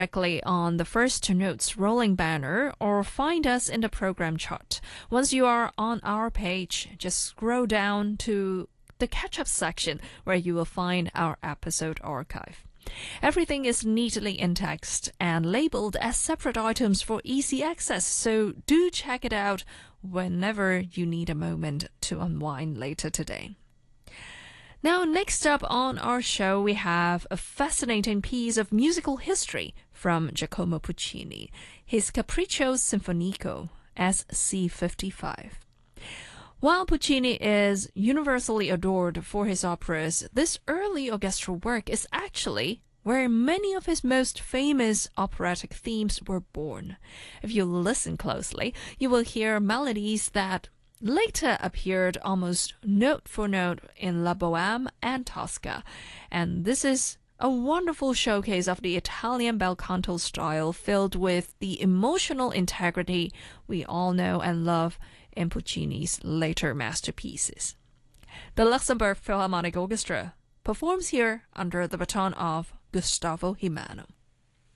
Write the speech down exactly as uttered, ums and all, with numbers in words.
directly on the First Notes rolling banner or find us in the program chart. Once you are on our page, just scroll down to the catch-up section where you will find our episode archive. Everything is neatly in text and labeled as separate items for easy access, so do check it out whenever you need a moment to unwind later today. Now, next up on our show, we have a fascinating piece of musical history from Giacomo Puccini, his Capriccio Sinfonico, S C fifty-five. While Puccini is universally adored for his operas, this early orchestral work is actually where many of his most famous operatic themes were born. If you listen closely, you will hear melodies that later appeared almost note for note in La Bohème and Tosca, and this is a wonderful showcase of the Italian bel canto style filled with the emotional integrity we all know and love in Puccini's later masterpieces. The Luxembourg Philharmonic Orchestra performs here under the baton of Gustavo Jimeno.